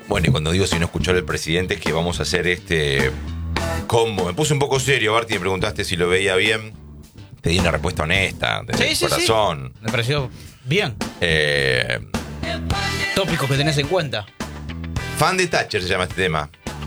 Bueno, y cuando digo si no escuchó el presidente es que vamos a hacer este combo. Me puse un poco serio, Barty, me preguntaste si lo veía bien. Te di una respuesta honesta, desde el corazón. Me pareció bien. Tópicos que tenés en cuenta. Fan de Thatcher se llama este tema.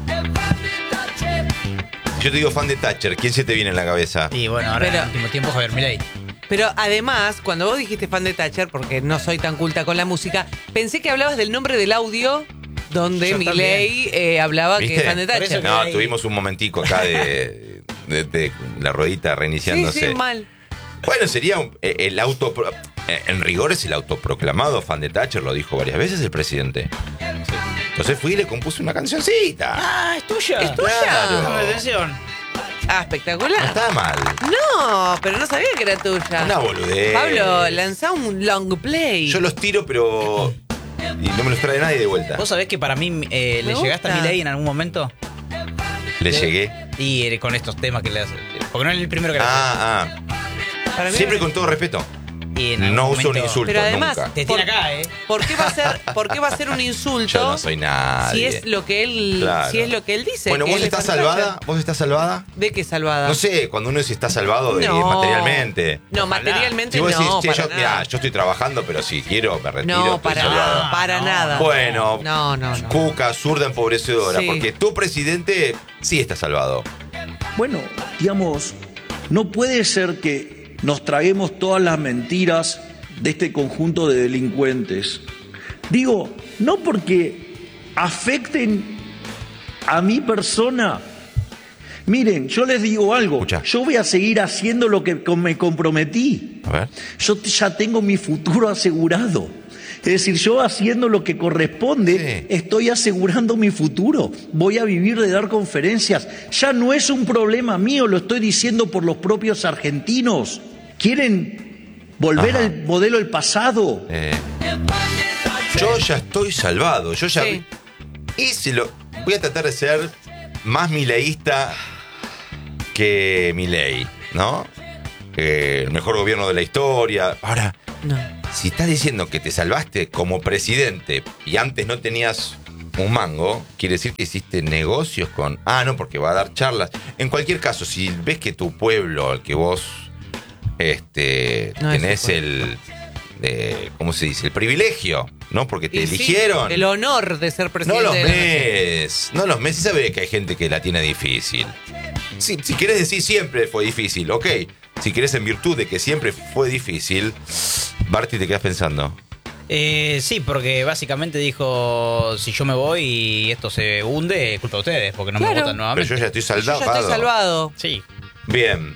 Yo te digo fan de Thatcher, ¿quién se te viene en la cabeza? Y bueno, ahora en el último tiempo Javier Milei. Pero además, cuando vos dijiste fan de Thatcher, porque no soy tan culta con la música, pensé que hablabas del nombre del audio donde Milei hablaba ¿Viste? que es fan de Thatcher. No, tuvimos un momentico acá de la ruedita reiniciándose. Sí, mal. Bueno, sería el en rigor es el autoproclamado fan de Thatcher, lo dijo varias veces el presidente. Entonces fui y le compuse una cancioncita. Ah, es tuya. ¿Es tuya? Claro. Atención. Ah, espectacular. No estaba mal. No, pero no sabía que era tuya. Una boludez. Pablo, lanzá un long play. Yo los tiro, pero... Y no me los trae nadie de vuelta. ¿Vos sabés que para mí le llegaste a Milei en algún momento? Le llegué. Y con estos temas que le haces. Porque no es el primero que le haces. Para mí Siempre con todo respeto. Y en No algún uso un momento- insulto, Pero además, nunca. Te tiene acá, ¿Por qué va a ser un insulto? Yo no soy nadie. Si es lo que él, Claro. si es lo que él dice. Bueno, que ¿vos él es estás fan de salvada? Thatcher. ¿Vos estás salvada? ¿De qué salvada? No sé, cuando uno dice está salvado No. materialmente. No, materialmente Si vos decís, no, che, para yo, nada. mirá, yo estoy trabajando, pero si quiero me retiro. No, estoy para salvado. nada, para nada. Bueno, No. cuca, zurda, empobrecedora, Sí. porque tu presidente sí está salvado. Bueno, digamos, no puede ser que nos traguemos todas las mentiras de este conjunto de delincuentes. Digo, no porque afecten a mi persona. Miren, yo les digo algo. Escucha. Yo voy a seguir haciendo lo que me comprometí. A ver. Yo ya tengo mi futuro asegurado. Es decir, yo haciendo lo que corresponde, Sí. estoy asegurando mi futuro. Voy a vivir de dar conferencias. Ya no es un problema mío, lo estoy diciendo por los propios argentinos. ¿Quieren volver al modelo del pasado? Yo ya estoy salvado. Yo ya. Sí. Voy a tratar de ser más mileísta que Milei, ¿no? El mejor gobierno de la historia. Ahora, No. si estás diciendo que te salvaste como presidente y antes no tenías un mango, quiere decir que hiciste negocios con... Ah, no, porque va a dar charlas. En cualquier caso, si ves que tu pueblo, al que vos No, tenés ese el... ¿cómo se dice? El privilegio, ¿no? Porque te Y sí, eligieron. el honor de ser No presidente. los de la nación. mes. No los mes. Y sabés que hay gente que la tiene difícil. Si querés decir siempre fue difícil, ok. Si querés en virtud de que siempre fue difícil, Barty, te quedás pensando. Sí, porque básicamente dijo, si yo me voy y esto se hunde, es culpa de ustedes, porque no me Claro. votan Pero nuevamente. yo ya estoy Yo salvado. ya estoy salvado. Sí. Bien.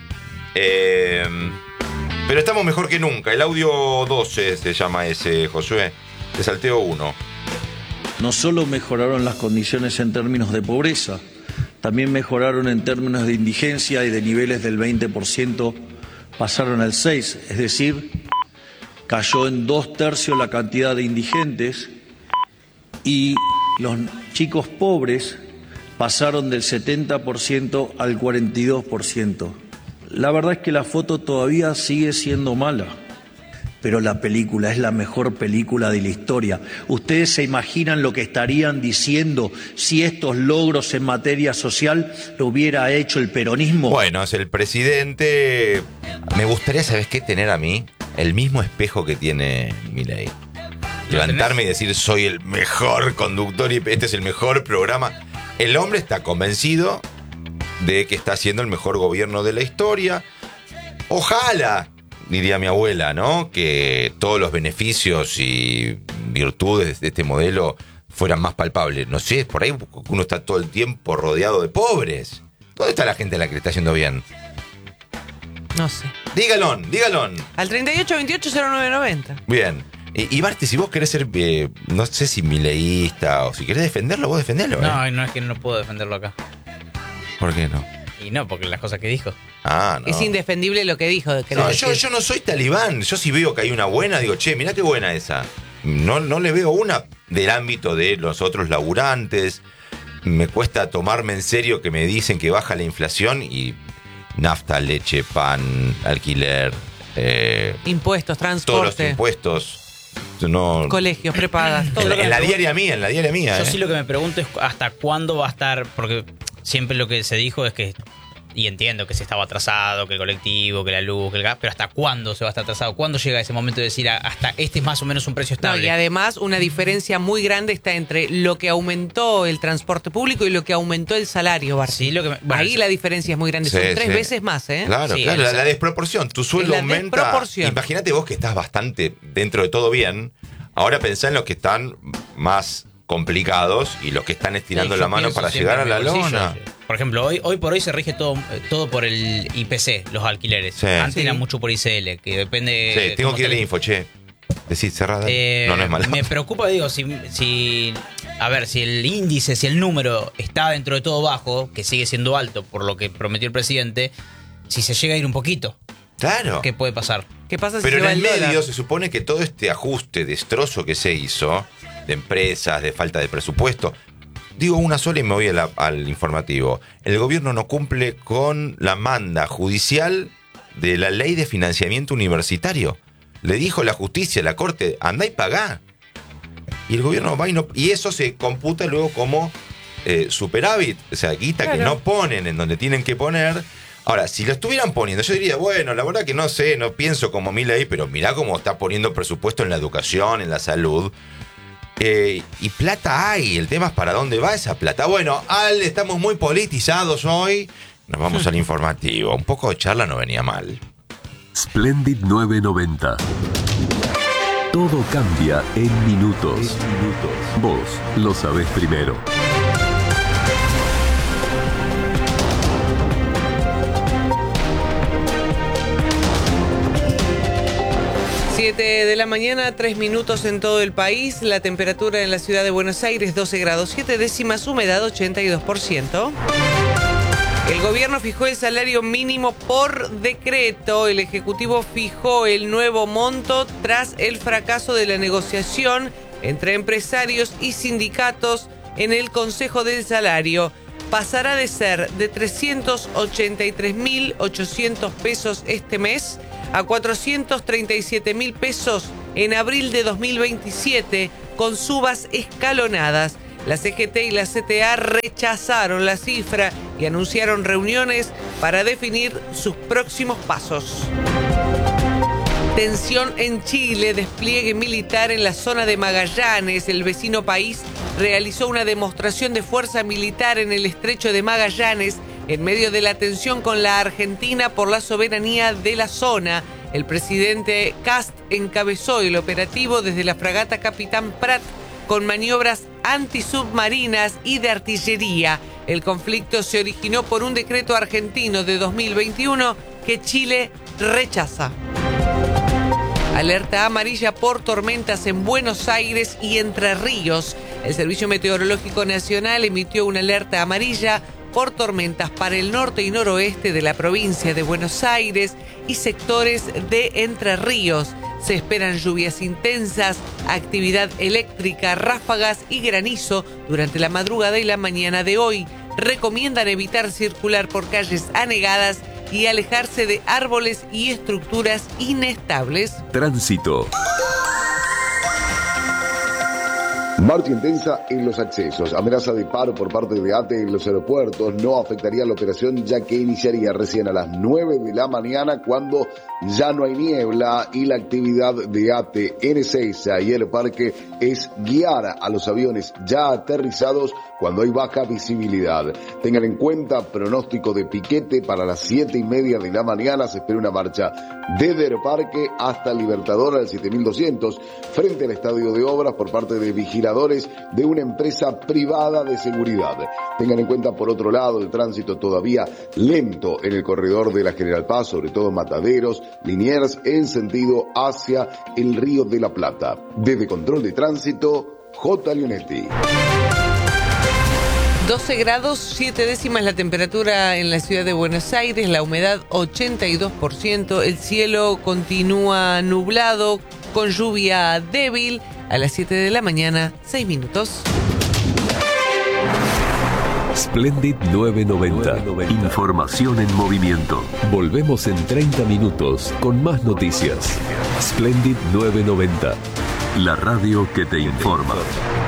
Pero estamos mejor que nunca. El audio 12 se llama ese, Josué. Te salteo uno. No solo mejoraron las condiciones en términos de pobreza, también mejoraron en términos de indigencia y de niveles del 20% pasaron al 6%, es decir, cayó en 2/3 la cantidad de indigentes y los chicos pobres pasaron del 70% al 42%. La verdad es que la foto todavía sigue siendo mala, pero la película es la mejor película de la historia. ¿Ustedes se imaginan lo que estarían diciendo si estos logros en materia social lo hubiera hecho el peronismo? Bueno, es el presidente. Me gustaría, ¿sabes qué? Tener a mí el mismo espejo que tiene Milei. Levantarme y decir, soy el mejor conductor y este es el mejor programa. El hombre está convencido de que está haciendo el mejor gobierno de la historia. Ojalá, diría mi abuela, ¿no? Que todos los beneficios y virtudes de este modelo fueran más palpables. No sé, por ahí uno está todo el tiempo rodeado de pobres. ¿Dónde está la gente a la que le está yendo bien? No sé. Dígalo. Al 38280990. Bien. Y Barty, si vos querés ser, no sé si mileísta o si querés defenderlo, vos defendelo. No es que no puedo defenderlo acá. ¿Por qué no? Y no, porque las cosas que dijo. Ah, no. Es indefendible lo que dijo. No, yo no soy talibán. Yo si veo que hay una buena, digo, che, mirá qué buena esa. No le veo una del ámbito de los otros laburantes. Me cuesta tomarme en serio que me dicen que baja la inflación y nafta, leche, pan, alquiler, Impuestos, todos los transporte. impuestos. no. Colegios, prepagas, todo. En la diaria mía, Yo sí lo que me pregunto es hasta cuándo va a estar, porque siempre lo que se dijo es que, y entiendo que se estaba atrasado, que el colectivo, que la luz, que el gas, pero ¿hasta cuándo se va a estar atrasado? ¿Cuándo llega ese momento de decir hasta este es más o menos un precio No, estable? y además una diferencia muy grande está entre lo que aumentó el transporte público y lo que aumentó el salario, Barty. Sí, Ahí la diferencia es muy grande, son 3 veces más, ¿eh? Claro, Sí, claro, la desproporción. Tu sueldo aumenta. Desproporción. Imagínate vos que estás bastante dentro de todo bien. Ahora pensá en los que están más complicados y los que están estirando Sí, la yo mano pienso para siempre llegar a en la mi bolsillo. lona. Por ejemplo, hoy por hoy se rige todo por el IPC, los alquileres. Sí. Antes Sí. era mucho por ICL, que depende... Sí, tengo cómo que ir esté de info, che. Decir cerrada. No es malo. Me preocupa, digo, si el índice, si el número está dentro de todo bajo, que sigue siendo alto por lo que prometió el presidente, si se llega a ir un poquito, Claro. ¿qué puede pasar? ¿Qué pasa si Pero se en va el el dólar? medio se supone que todo este ajuste, destrozo que se hizo, de empresas, de falta de presupuesto, digo una sola y me voy al informativo. El gobierno no cumple con la manda judicial de la ley de financiamiento universitario. Le dijo la justicia, la corte, andá y pagá. Y el gobierno va y eso se computa luego como superávit, o sea, guita que no ponen en donde tienen que poner. Ahora, si lo estuvieran poniendo, yo diría, bueno, la verdad que no sé, no pienso como Milei, pero mirá cómo está poniendo presupuesto en la educación, en la salud. Y plata hay, el tema es para dónde va esa plata. Bueno, estamos muy politizados hoy. Nos vamos al informativo. Un poco de charla no venía mal. Splendid 990. Todo cambia en minutos. Vos lo sabés primero. De la mañana, 3 minutos en todo el país. La temperatura en la ciudad de Buenos Aires, 12 grados 7 décimas, humedad 82%. El gobierno fijó el salario mínimo por decreto. El Ejecutivo fijó el nuevo monto tras el fracaso de la negociación entre empresarios y sindicatos en el Consejo del Salario. Pasará de ser de 383.800 pesos este mes a 437.000 pesos en abril de 2027, con subas escalonadas. La CGT y la CTA rechazaron la cifra y anunciaron reuniones para definir sus próximos pasos. Tensión en Chile, despliegue militar en la zona de Magallanes. El vecino país realizó una demostración de fuerza militar en el estrecho de Magallanes en medio de la tensión con la Argentina por la soberanía de la zona. El presidente Kast encabezó el operativo desde la fragata Capitán Prat con maniobras antisubmarinas y de artillería. El conflicto se originó por un decreto argentino de 2021 que Chile rechaza. Alerta amarilla por tormentas en Buenos Aires y Entre Ríos. El Servicio Meteorológico Nacional emitió una alerta amarilla por tormentas para el norte y noroeste de la provincia de Buenos Aires y sectores de Entre Ríos. Se esperan lluvias intensas, actividad eléctrica, ráfagas y granizo durante la madrugada y la mañana de hoy. Recomiendan evitar circular por calles anegadas y alejarse de árboles y estructuras inestables. Tránsito. Marcha intensa en los accesos. Amenaza de paro por parte de ATE en los aeropuertos. No afectaría la operación ya que iniciaría recién a las 9 de la mañana cuando ya no hay niebla y la actividad de ATE en Ezeiza y el parque es guiar a los aviones ya aterrizados cuando hay baja visibilidad. Tengan en cuenta pronóstico de piquete para las 7:30 de la mañana. Se espera una marcha desde el parque hasta Libertador al 7200 frente al estadio de obras por parte de vigiladores de una empresa privada de seguridad. Tengan en cuenta, por otro lado, el tránsito todavía lento en el corredor de la General Paz, sobre todo Mataderos, Liniers, en sentido hacia el Río de la Plata. Desde Control de Tránsito, J. Leonetti. 12 grados 7 décimas la temperatura en la ciudad de Buenos Aires, la humedad 82%, el cielo continúa nublado con lluvia débil. A las 7 de la mañana, 6 minutos. Splendid 990. Información en movimiento. Volvemos en 30 minutos con más noticias. Splendid 990. La radio que te informa.